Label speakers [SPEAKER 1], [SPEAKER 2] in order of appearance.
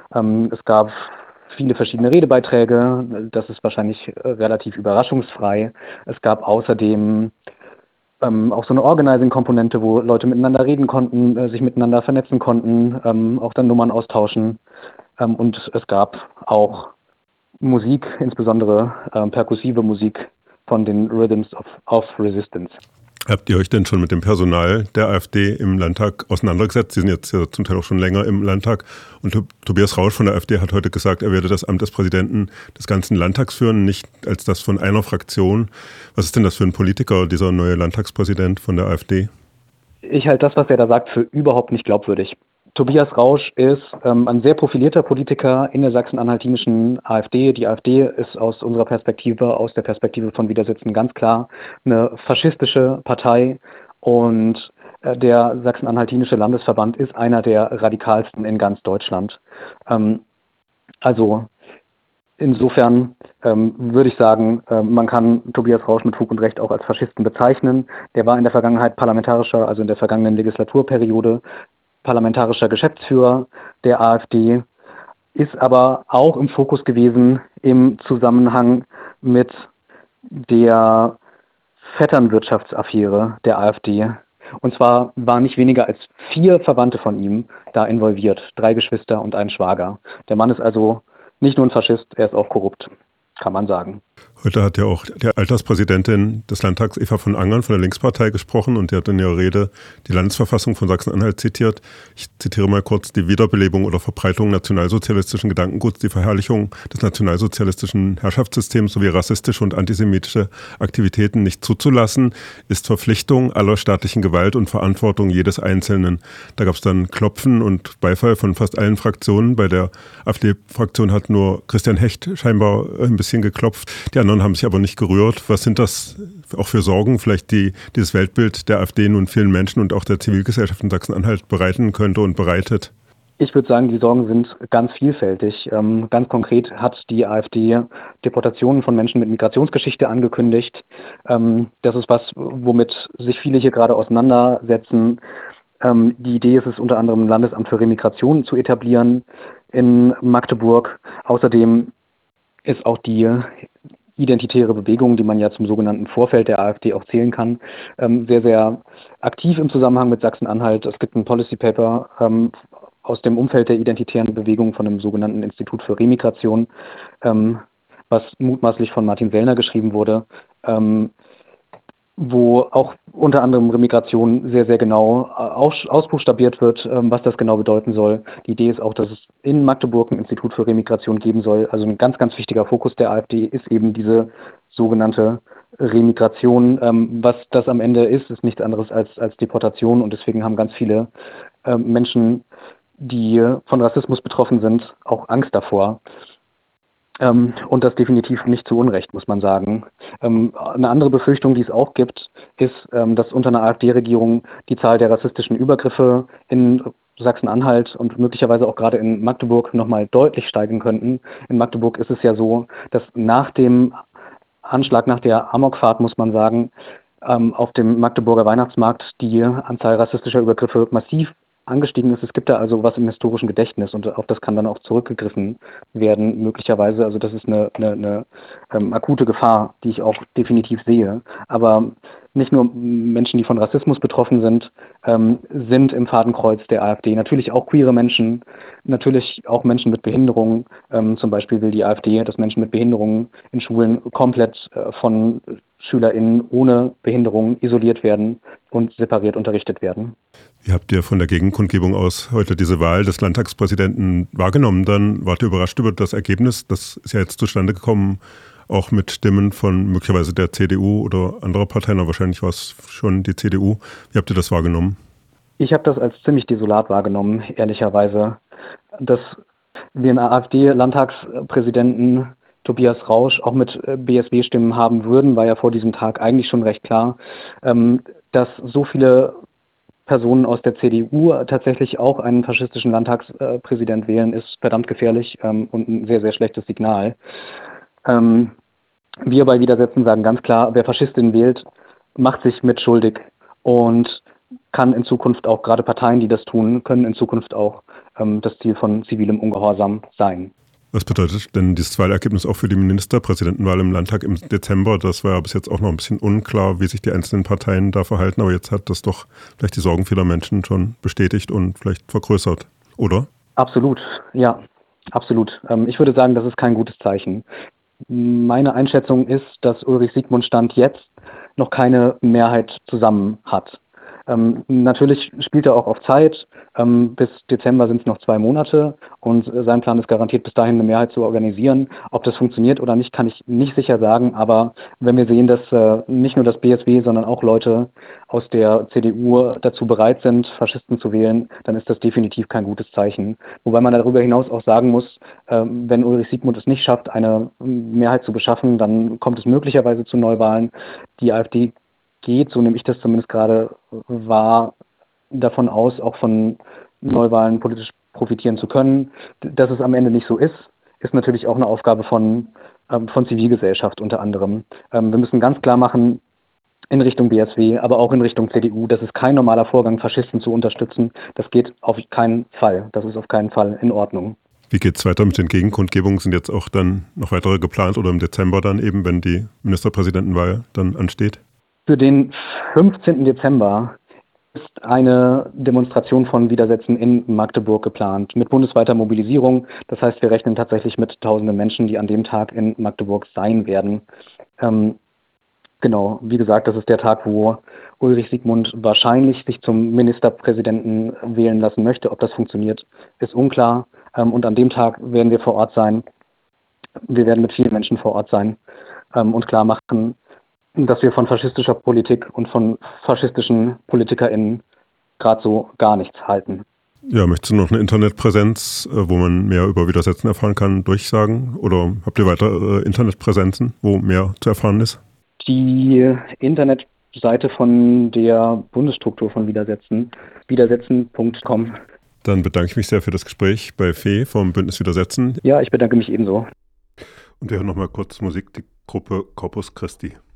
[SPEAKER 1] Es gab viele verschiedene Redebeiträge. Das ist wahrscheinlich relativ überraschungsfrei. Es gab außerdem auch so eine Organizing-Komponente, wo Leute miteinander reden konnten, sich miteinander vernetzen konnten, auch dann Nummern austauschen. Und es gab auch Musik, insbesondere perkussive Musik von den Rhythms of Resistance.
[SPEAKER 2] Habt ihr euch denn schon mit dem Personal der AfD im Landtag auseinandergesetzt? Sie sind jetzt ja zum Teil auch schon länger im Landtag. Und Tobias Rausch von der AfD hat heute gesagt, er werde das Amt des Präsidenten des ganzen Landtags führen, nicht als das von einer Fraktion. Was ist denn das für ein Politiker, dieser neue Landtagspräsident von der AfD?
[SPEAKER 1] Ich halte das, was er da sagt, für überhaupt nicht glaubwürdig. Tobias Rausch ist ein sehr profilierter Politiker in der sachsen-anhaltinischen AfD. Die AfD ist aus unserer Perspektive, aus der Perspektive von Widersitzen ganz klar eine faschistische Partei und der sachsen-anhaltinische Landesverband ist einer der radikalsten in ganz Deutschland. Also insofern würde ich sagen, man kann Tobias Rausch mit Fug und Recht auch als Faschisten bezeichnen. Der war in der Vergangenheit also in der vergangenen Legislaturperiode, parlamentarischer Geschäftsführer der AfD, ist aber auch im Fokus gewesen im Zusammenhang mit der Vetternwirtschaftsaffäre der AfD. Und zwar waren nicht weniger als 4 Verwandte von ihm da involviert, 3 Geschwister und ein Schwager. Der Mann ist also nicht nur ein Faschist, er ist auch korrupt, kann man sagen.
[SPEAKER 2] Heute hat ja auch die Alterspräsidentin des Landtags, Eva von Angern, von der Linkspartei gesprochen und die hat in ihrer Rede die Landesverfassung von Sachsen-Anhalt zitiert. Ich zitiere mal kurz: Die Wiederbelebung oder Verbreitung nationalsozialistischen Gedankenguts, die Verherrlichung des nationalsozialistischen Herrschaftssystems sowie rassistische und antisemitische Aktivitäten nicht zuzulassen, ist Verpflichtung aller staatlichen Gewalt und Verantwortung jedes Einzelnen. Da gab es dann Klopfen und Beifall von fast allen Fraktionen. Bei der AfD-Fraktion hat nur Christian Hecht scheinbar ein bisschen geklopft. Die anderen haben sich aber nicht gerührt. Was sind das auch für Sorgen, vielleicht dieses Weltbild der AfD nun vielen Menschen und auch der Zivilgesellschaft in Sachsen-Anhalt bereiten könnte und bereitet?
[SPEAKER 1] Ich würde sagen, die Sorgen sind ganz vielfältig. Ganz konkret hat die AfD Deportationen von Menschen mit Migrationsgeschichte angekündigt. Das ist was, womit sich viele hier gerade auseinandersetzen. Die Idee ist es unter anderem, ein Landesamt für Remigration zu etablieren in Magdeburg. Außerdem ist auch die identitäre Bewegung, die man ja zum sogenannten Vorfeld der AfD auch zählen kann, sehr, sehr aktiv im Zusammenhang mit Sachsen-Anhalt. Es gibt ein Policy Paper aus dem Umfeld der identitären Bewegung von dem sogenannten Institut für Remigration, was mutmaßlich von Martin Sellner geschrieben wurde, wo auch unter anderem Remigration sehr, sehr genau ausbuchstabiert wird, was das genau bedeuten soll. Die Idee ist auch, dass es in Magdeburg ein Institut für Remigration geben soll. Also ein ganz, ganz wichtiger Fokus der AfD ist eben diese sogenannte Remigration. Was das am Ende ist nichts anderes als Deportation und deswegen haben ganz viele Menschen, die von Rassismus betroffen sind, auch Angst davor. Und das definitiv nicht zu Unrecht, muss man sagen. Eine andere Befürchtung, die es auch gibt, ist, dass unter einer AfD-Regierung die Zahl der rassistischen Übergriffe in Sachsen-Anhalt und möglicherweise auch gerade in Magdeburg nochmal deutlich steigen könnten. In Magdeburg ist es ja so, dass nach dem Anschlag, nach der Amokfahrt, muss man sagen, auf dem Magdeburger Weihnachtsmarkt die Anzahl rassistischer Übergriffe massiv angestiegen ist. Es gibt da also was im historischen Gedächtnis und auf das kann dann auch zurückgegriffen werden, möglicherweise. Also das ist eine akute Gefahr, die ich auch definitiv sehe. Aber nicht nur Menschen, die von Rassismus betroffen sind, sind im Fadenkreuz der AfD. Natürlich auch queere Menschen, natürlich auch Menschen mit Behinderungen. Zum Beispiel will die AfD, dass Menschen mit Behinderungen in Schulen komplett von SchülerInnen ohne Behinderung isoliert werden und separiert unterrichtet werden.
[SPEAKER 2] Wie habt ihr von der Gegenkundgebung aus heute diese Wahl des Landtagspräsidenten wahrgenommen? Dann wart ihr überrascht über das Ergebnis. Das ist ja jetzt zustande gekommen, auch mit Stimmen von möglicherweise der CDU oder anderer Parteien, aber wahrscheinlich war es schon die CDU. Wie habt ihr das wahrgenommen?
[SPEAKER 1] Ich habe das als ziemlich desolat wahrgenommen, ehrlicherweise. Dass wir einen AfD-Landtagspräsidenten Tobias Rausch auch mit BSW-Stimmen haben würden, war ja vor diesem Tag eigentlich schon recht klar. Dass so viele Personen aus der CDU tatsächlich auch einen faschistischen Landtagspräsident wählen, ist verdammt gefährlich und ein sehr, sehr schlechtes Signal. Wir bei Widersetzen sagen ganz klar, wer Faschistin wählt, macht sich mitschuldig und kann in Zukunft auch, gerade Parteien, die das tun, können in Zukunft auch das Ziel von zivilem Ungehorsam sein.
[SPEAKER 2] Was bedeutet denn dieses Wahlergebnis auch für die Ministerpräsidentenwahl im Landtag im Dezember? Das war ja bis jetzt auch noch ein bisschen unklar, wie sich die einzelnen Parteien da verhalten. Aber jetzt hat das doch vielleicht die Sorgen vieler Menschen schon bestätigt und vielleicht vergrößert, oder?
[SPEAKER 1] Absolut, ja, absolut. Ich würde sagen, das ist kein gutes Zeichen. Meine Einschätzung ist, dass Ulrich Siegmund Stand jetzt noch keine Mehrheit zusammen hat. Natürlich spielt er auch auf Zeit. Bis Dezember sind es noch 2 Monate und sein Plan ist garantiert, bis dahin eine Mehrheit zu organisieren. Ob das funktioniert oder nicht, kann ich nicht sicher sagen. Aber wenn wir sehen, dass nicht nur das BSW, sondern auch Leute aus der CDU dazu bereit sind, Faschisten zu wählen, dann ist das definitiv kein gutes Zeichen. Wobei man darüber hinaus auch sagen muss, wenn Ulrich Siegmund es nicht schafft, eine Mehrheit zu beschaffen, dann kommt es möglicherweise zu Neuwahlen. Die AfD geht, so nehme ich das zumindest gerade wahr, davon aus, auch von Neuwahlen politisch profitieren zu können. Dass es am Ende nicht so ist natürlich auch eine Aufgabe von Zivilgesellschaft unter anderem. Wir müssen ganz klar machen, in Richtung BSW, aber auch in Richtung CDU, das ist kein normaler Vorgang, Faschisten zu unterstützen. Das geht auf keinen Fall. Das ist auf keinen Fall in Ordnung.
[SPEAKER 2] Wie geht es weiter mit den Gegenkundgebungen? Sind jetzt auch dann noch weitere geplant oder im Dezember dann eben, wenn die Ministerpräsidentenwahl dann ansteht?
[SPEAKER 1] Für den 15. Dezember ist eine Demonstration von Widersätzen in Magdeburg geplant, mit bundesweiter Mobilisierung. Das heißt, wir rechnen tatsächlich mit tausenden Menschen, die an dem Tag in Magdeburg sein werden. Genau, wie gesagt, das ist der Tag, wo Ulrich Siegmund wahrscheinlich sich zum Ministerpräsidenten wählen lassen möchte. Ob das funktioniert, ist unklar. Und an dem Tag werden wir vor Ort sein. Wir werden mit vielen Menschen vor Ort sein und klar machen, dass wir von faschistischer Politik und von faschistischen PolitikerInnen gerade so gar nichts halten.
[SPEAKER 2] Ja, möchtest du noch eine Internetpräsenz, wo man mehr über Widersetzen erfahren kann, durchsagen? Oder habt ihr weitere Internetpräsenzen, wo mehr zu erfahren ist?
[SPEAKER 1] Die Internetseite von der Bundesstruktur von Widersetzen, widersetzen.com.
[SPEAKER 2] Dann bedanke ich mich sehr für das Gespräch bei Fee vom Bündnis Widersetzen.
[SPEAKER 1] Ja, ich bedanke mich ebenso.
[SPEAKER 2] Und wir hören noch mal kurz Musik, die Gruppe Corpus Christi.